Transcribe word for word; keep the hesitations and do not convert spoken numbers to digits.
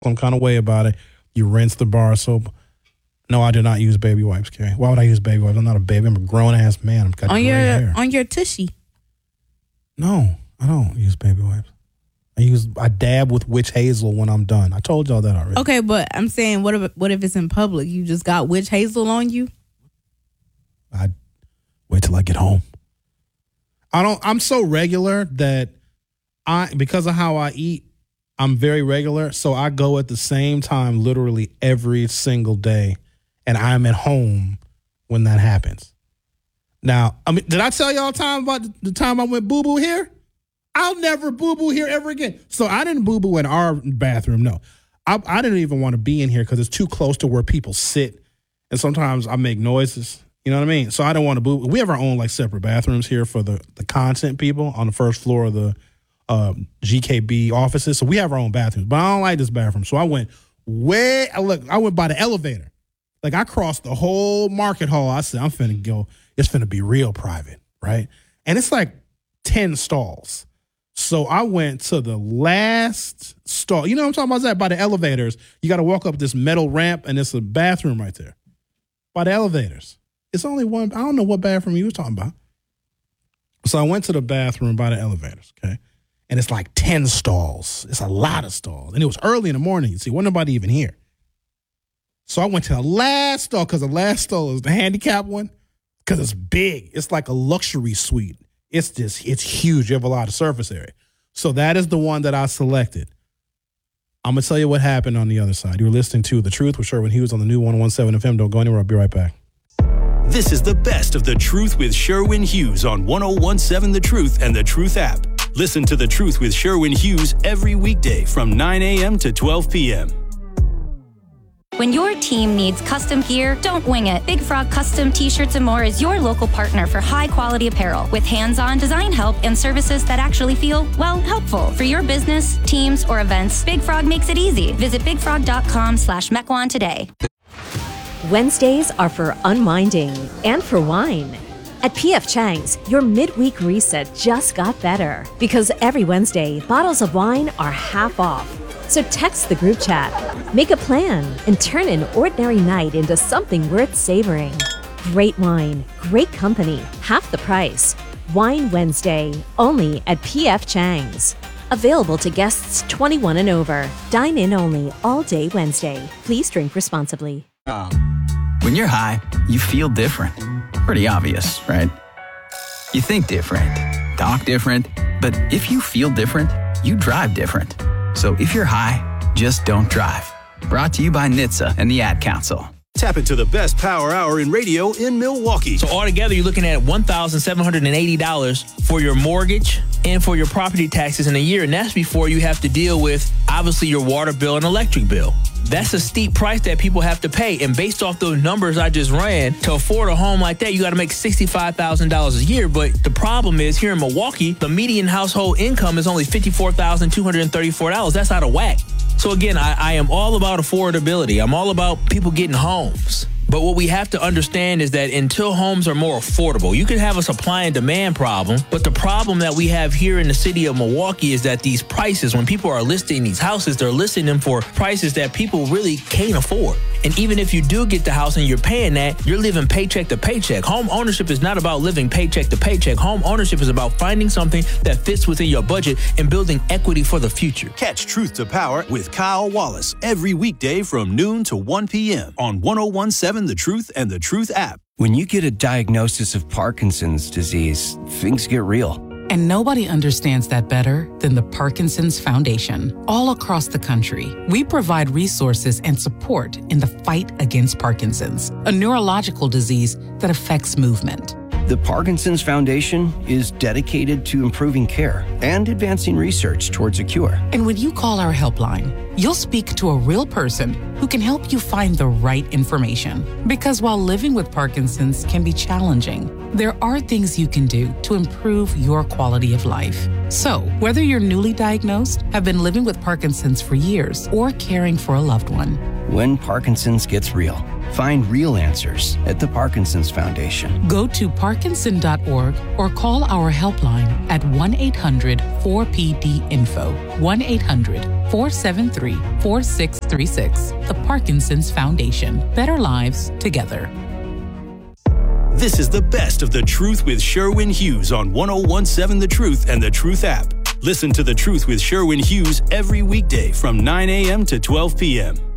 some kind of way about it. You rinse the bar soap. No, I do not use baby wipes, Carrie. Why would I use baby wipes? I'm not a baby. I'm a grown-ass man. I've got on gray your hair. On your tushy. No, I don't use baby wipes. I use I dab with witch hazel when I'm done. I told y'all that already. Okay, but I'm saying, what if what if it's in public? You just got witch hazel on you? I wait till I get home. I don't. I'm so regular that I because of how I eat, I'm very regular. So I go at the same time literally every single day, and I'm at home when that happens. Now, I mean, did I tell y'all time about the time I went boo boo here? I'll never boo-boo here ever again. So I didn't boo-boo in our bathroom, no. I, I didn't even want to be in here because it's too close to where people sit. And sometimes I make noises. You know what I mean? So I don't want to boo. We have our own like separate bathrooms here for the, the content people on the first floor of the uh, G K B offices. So we have our own bathrooms. But I don't like this bathroom. So I went way, I look, I went by the elevator. Like I crossed the whole market hall. I said, I'm finna go, it's finna be real private, right? And it's like ten stalls. So I went to the last stall. You know what I'm talking about? That by the elevators. You got to walk up this metal ramp, and it's a bathroom right there. By the elevators. It's only one. I don't know what bathroom you was talking about. So I went to the bathroom by the elevators, okay? And it's like ten stalls. It's a lot of stalls. And it was early in the morning. You see, wasn't nobody even here. So I went to the last stall because the last stall is the handicap one because it's big. It's like a luxury suite. It's just, it's huge. You have a lot of surface area. So that is the one that I selected. I'm going to tell you what happened on the other side. You were listening to The Truth with Sherwin Hughes on the new one oh one seven F M. Don't go anywhere. I'll be right back. This is the best of The Truth with Sherwin Hughes on one oh one seven The Truth and The Truth app. Listen to The Truth with Sherwin Hughes every weekday from nine a.m. to twelve p.m. When your team needs custom gear, don't wing it. Big Frog Custom T-Shirts and More is your local partner for high-quality apparel with hands-on design help and services that actually feel, well, helpful. For your business, teams, or events, Big Frog makes it easy. Visit bigfrog.com slash Mequon today. Wednesdays are for unwinding and for wine. At P F Chang's, your midweek reset just got better because every Wednesday, bottles of wine are half off. So text the group chat, make a plan, and turn an ordinary night into something worth savoring. Great wine, great company, half the price. Wine Wednesday, only at P F Chang's. Available to guests twenty-one and over. Dine in only all day Wednesday. Please drink responsibly. When you're high, you feel different. Pretty obvious, right? You think different, talk different, but if you feel different, you drive different. So if you're high, just don't drive. Brought to you by N H T S A and the Ad Council. Tap into the best power hour in radio in Milwaukee. So altogether, you're looking at one thousand seven hundred eighty dollars for your mortgage and for your property taxes in a year. And that's before you have to deal with, obviously, your water bill and electric bill. That's a steep price that people have to pay. And based off those numbers I just ran, to afford a home like that, you got to make sixty-five thousand dollars a year. But the problem is, here in Milwaukee, the median household income is only fifty-four thousand two hundred thirty-four dollars. That's out of whack. So again, I, I am all about affordability. I'm all about people getting homes. But what we have to understand is that until homes are more affordable, you can have a supply and demand problem. But the problem that we have here in the city of Milwaukee is that these prices, when people are listing these houses, they're listing them for prices that people really can't afford. And even if you do get the house and you're paying that, you're living paycheck to paycheck. Home ownership is not about living paycheck to paycheck. Home ownership is about finding something that fits within your budget and building equity for the future. Catch Truth to Power with Kyle Wallace every weekday from noon to one p.m. on one oh one seven The Truth and The Truth app. When you get a diagnosis of Parkinson's disease, things get real. And nobody understands that better than the Parkinson's Foundation. All across the country, we provide resources and support in the fight against Parkinson's, a neurological disease that affects movement. The Parkinson's Foundation is dedicated to improving care and advancing research towards a cure. And when you call our helpline, you'll speak to a real person who can help you find the right information. Because while living with Parkinson's can be challenging, there are things you can do to improve your quality of life. So, whether you're newly diagnosed, have been living with Parkinson's for years, or caring for a loved one, when Parkinson's gets real. Find real answers at the Parkinson's Foundation. Go to parkinson dot org or call our helpline at one eight hundred four P D info, one eight hundred four seven three four six three six. The Parkinson's Foundation. Better lives together. This is the best of The Truth with Sherwin Hughes on one oh one seven The Truth and The Truth app. Listen to The Truth with Sherwin Hughes every weekday from nine a.m. to twelve p.m.